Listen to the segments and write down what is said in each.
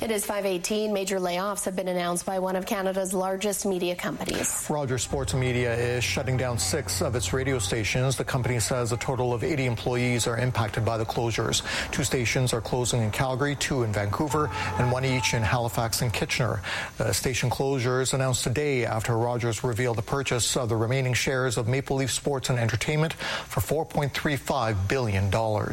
It is 5:18. Major layoffs have been announced by one of Canada's largest media companies. Rogers Sports Media is shutting down 6 of its radio stations. The company says a total of 80 employees are impacted by the closures. 2 stations are closing in Calgary, 2 in Vancouver, and 1 each in Halifax and Kitchener. The station closures announced today after Rogers revealed the purchase of the remaining shares of Maple Leaf Sports and Entertainment for $4.35 billion.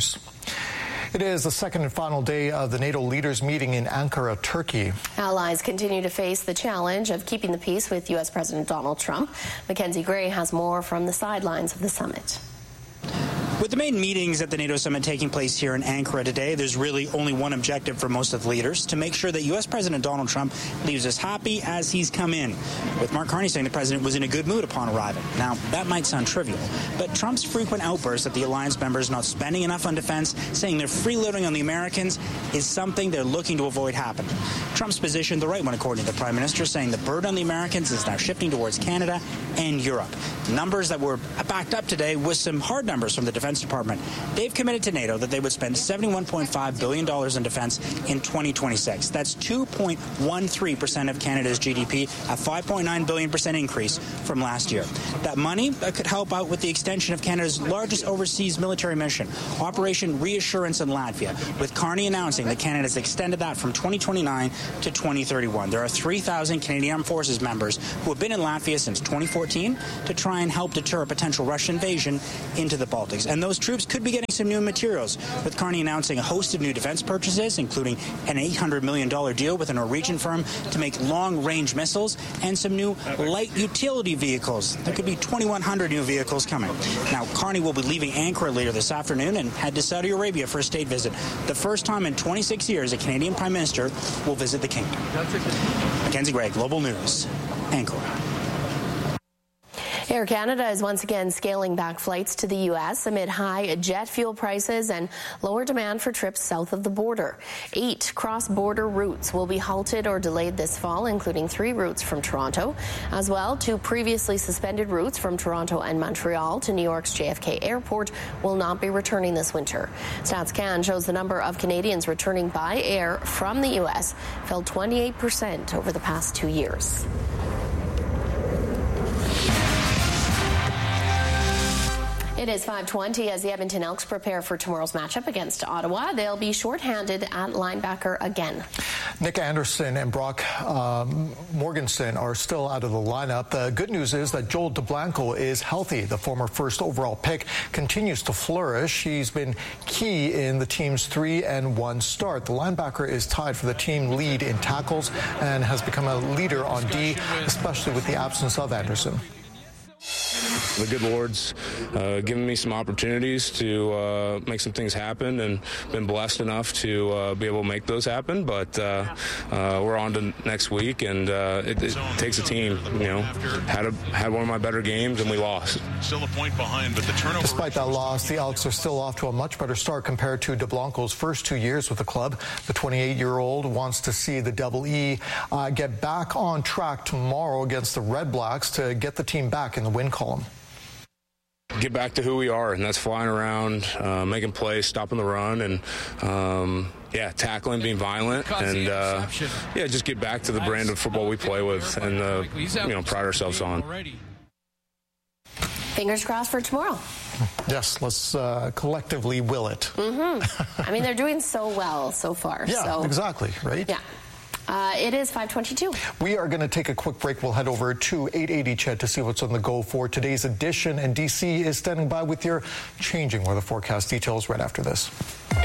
It is the second and final day of the NATO leaders meeting in Ankara, Turkey. Allies continue to face the challenge of keeping the peace with U.S. President Donald Trump. Mackenzie Gray has more from the sidelines of the summit. With the main meetings at the NATO summit taking place here in Ankara today, there's really only one objective for most of the leaders: to make sure that U.S. President Donald Trump leaves as happy as he's come in, with Mark Carney saying the president was in a good mood upon arriving. Now, that might sound trivial, but Trump's frequent outbursts that the alliance members not spending enough on defense, saying they're freeloading on the Americans, is something they're looking to avoid happening. Trump's position, the right one according to the Prime Minister, saying the burden on the Americans is now shifting towards Canada and Europe. Numbers that were backed up today with some hard numbers from the Defense Department. They've committed to NATO that they would spend $71.5 billion in defense in 2026. That's 2.13% of Canada's GDP, a 5.9 billion % increase from last year. That money could help out with the extension of Canada's largest overseas military mission, Operation Reassurance in Latvia, with Carney announcing that Canada's extended that from 2029 to 2031. There are 3,000 Canadian Armed Forces members who have been in Latvia since 2014 to try and help deter a potential Russian invasion into the Baltics. And those troops could be getting some new materials, with Carney announcing a host of new defense purchases, including an $800 million deal with a Norwegian firm to make long-range missiles and some new light utility vehicles. There could be 2,100 new vehicles coming. Now, Carney will be leaving Ankara later this afternoon and head to Saudi Arabia for a state visit. The first time in 26 years a Canadian Prime Minister will visit the kingdom. Mackenzie Gray, Global News, Ankara. Air Canada is once again scaling back flights to the U.S. amid high jet fuel prices and lower demand for trips south of the border. 8 cross-border routes will be halted or delayed this fall, including 3 routes from Toronto. As well, 2 previously suspended routes from Toronto and Montreal to New York's JFK Airport will not be returning this winter. StatsCan shows the number of Canadians returning by air from the U.S. fell 28% over the past 2 years. It is 5:20 as the Edmonton Elks prepare for tomorrow's matchup against Ottawa. They'll be shorthanded at linebacker again. Nick Anderson and Brock Morgensen are still out of the lineup. The good news is that Joel DeBlanco is healthy. The former first overall pick continues to flourish. He's been key in the team's 3-1 start. The linebacker is tied for the team lead in tackles and has become a leader on D, especially with the absence of Anderson. The good Lord's given me some opportunities to make some things happen, and been blessed enough to be able to make those happen. But we're on to next week, and it takes a team. You know, had one of my better games, and we lost. Still a point behind, but the turnover. Despite that loss, the Elks are still off to a much better start compared to DeBlanco's first 2 years with the club. The 28-year-old wants to see the Double E get back on track tomorrow against the Red Blacks to get the team back in the win column. Get back to who we are, and that's flying around, making plays, stopping the run, and tackling, being violent, and just get back to the brand of football we play with and pride ourselves on. Fingers crossed for tomorrow. Yes, let's collectively will it. Mm-hmm. I mean, they're doing so well so far. Yeah, so. Exactly, right? Yeah. It is 5:22. We are going to take a quick break. We'll head over to 880 Ched to see what's on the go for today's edition. And DC is standing by with your changing weather forecast details right after this.